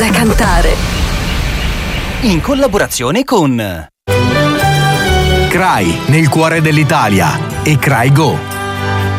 cantare. In collaborazione con Crai, nel cuore dell'Italia, e Crai Go.